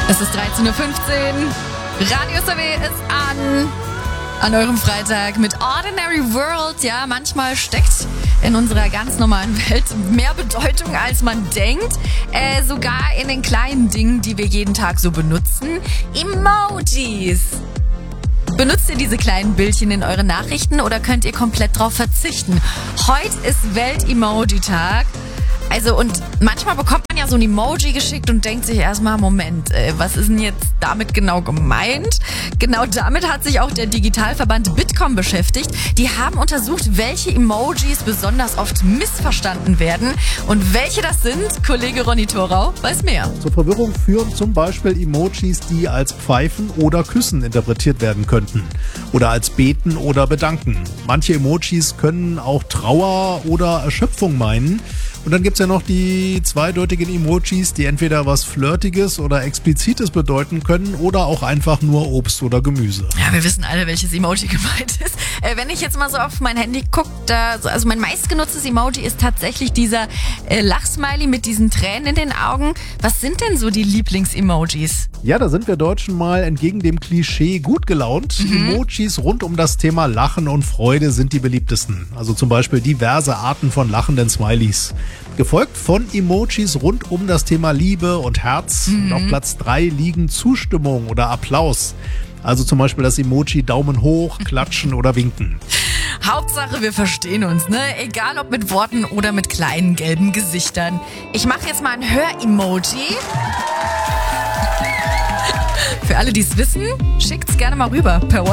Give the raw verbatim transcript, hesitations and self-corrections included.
Es ist dreizehn Uhr fünfzehn. Radio S A W ist an. An eurem Freitag mit Ordinary World. Ja, manchmal steckt in unserer ganz normalen Welt mehr Bedeutung, als man denkt. Äh, sogar in den kleinen Dingen, die wir jeden Tag so benutzen. Emojis. Benutzt ihr diese kleinen Bildchen in euren Nachrichten oder könnt ihr komplett drauf verzichten? Heute ist Welt-Emoji-Tag. Also und manchmal bekommt man ja so ein Emoji geschickt und denkt sich erstmal, Moment, äh, was ist denn jetzt damit genau gemeint? Genau damit hat sich auch der Digitalverband Bitkom beschäftigt. Die haben untersucht, welche Emojis besonders oft missverstanden werden und welche das sind. Kollege Ronny Thorau weiß mehr. Zur Verwirrung führen zum Beispiel Emojis, die als Pfeifen oder Küssen interpretiert werden könnten. Oder als Beten oder Bedanken. Manche Emojis können auch Trauer oder Erschöpfung meinen. Und dann gibt's ja noch die zweideutigen Emojis, die entweder was Flirtiges oder Explizites bedeuten können oder auch einfach nur Obst oder Gemüse. Ja, wir wissen alle, welches Emoji gemeint ist. Äh, wenn ich jetzt mal so auf mein Handy gucke, da, also mein meistgenutztes Emoji ist tatsächlich dieser äh, Lachsmiley mit diesen Tränen in den Augen. Was sind denn so die Lieblings-Emojis? Ja, da sind wir Deutschen mal entgegen dem Klischee gut gelaunt. Mhm. Emojis rund um das Thema Lachen und Freude sind die beliebtesten. Also zum Beispiel diverse Arten von lachenden Smileys. Gefolgt von Emojis rund um das Thema Liebe und Herz. Mhm. Und auf Platz drei liegen Zustimmung oder Applaus. Also zum Beispiel das Emoji Daumen hoch, klatschen oder winken. Hauptsache, wir verstehen uns, ne? Egal ob mit Worten oder mit kleinen gelben Gesichtern. Ich mache jetzt mal ein Hör-Emoji. Für alle, die es wissen, schickt's gerne mal rüber per WhatsApp.